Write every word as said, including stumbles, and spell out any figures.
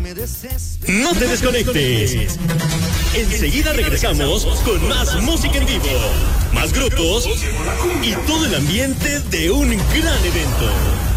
No te desconectes. Enseguida regresamos con más música en vivo, más grupos y todo el ambiente de un gran evento.